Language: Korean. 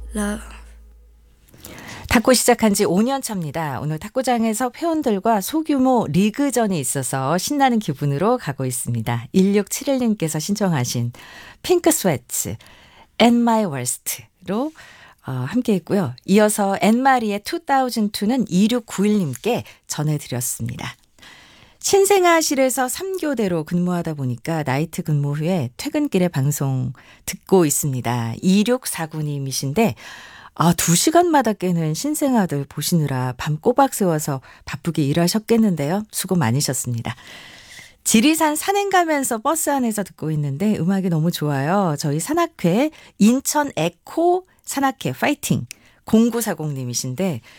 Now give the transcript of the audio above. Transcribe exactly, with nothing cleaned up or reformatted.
love. 탁구 시작한 지 오 년 차입니다. 오늘 탁구장에서 회원들과 소규모 리그전이 있어서 신나는 기분으로 가고 있습니다. 일육칠일 님께서 신청하신 핑크 스웨츠 And My Worst로 어, 함께 했고요. 이어서 앤마리의 이천이는 이육구일 님께 전해드렸습니다. 신생아실에서 삼 교대로 근무하다 보니까 나이트 근무 후에 퇴근길에 방송 듣고 있습니다. 이육사구 님이신데 아, 두 시간마다 깨는 신생아들 보시느라 밤 꼬박 세워서 바쁘게 일하셨겠는데요. 수고 많으셨습니다. 지리산 산행 가면서 버스 안에서 듣고 있는데 음악이 너무 좋아요. 저희 산악회 인천 에코 산악회 파이팅 공구사공 님이신데